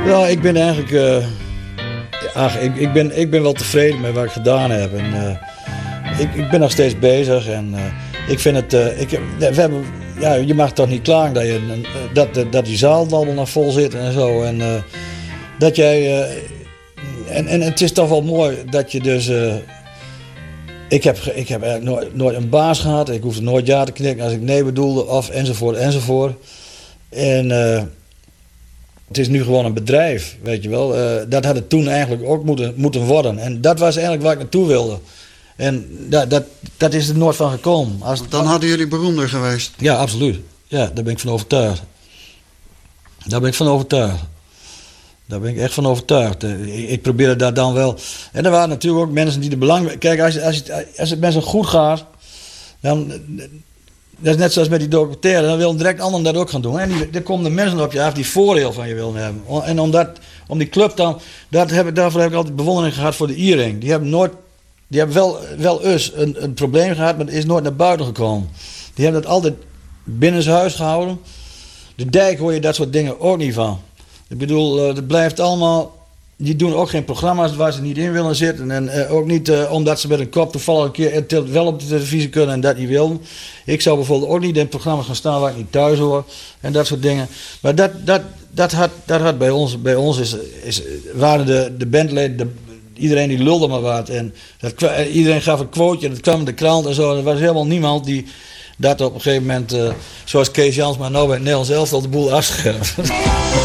Ja, ik ben eigenlijk... ik ben wel tevreden met wat ik gedaan heb. En, ik ben nog steeds bezig en ik vind het... je mag toch niet klagen dat die zaal allemaal nog vol zit en zo. En dat jij... En het is toch wel mooi dat je dus... Ik heb eigenlijk nooit een baas gehad. Ik hoefde nooit ja te knikken als ik nee bedoelde, of enzovoort. En het is nu gewoon een bedrijf, weet je wel. Dat had het toen eigenlijk ook moeten worden. En dat was eigenlijk waar ik naartoe wilde. En dat is er nooit van gekomen. Dan hadden jullie beroemder geweest. Ja, absoluut. Ja, daar ben ik van overtuigd. Daar ben ik echt van overtuigd. Ik probeerde daar dan wel... En er waren natuurlijk ook mensen die er belang... Kijk, als het mensen goed gaat... Dan... Dat is net zoals met die documentaire. Dan willen direct anderen dat ook gaan doen. En er komen de mensen op je af die voordeel van je willen hebben. En om die club dan... Daarvoor heb ik altijd bewondering gehad voor de I-ring. Die hebben wel een probleem gehad, maar het is nooit naar buiten gekomen. Die hebben dat altijd binnen zijn huis gehouden. De Dijk hoor je dat soort dingen ook niet van. Ik bedoel, het blijft allemaal... Die doen ook geen programma's waar ze niet in willen zitten. En ook niet omdat ze met een kop toevallig een keer wel op de televisie kunnen en dat niet willen. Ik zou bijvoorbeeld ook niet in programma's gaan staan waar ik niet thuis hoor. En dat soort dingen. Maar dat had bij ons waren de bandleden... Iedereen die lulde maar wat. En iedereen gaf een quoteje en dat kwam in de krant en zo. En er was helemaal niemand die dat op een gegeven moment... zoals Kees Jansma nou bij het Nederlands elftal de boel afschermt.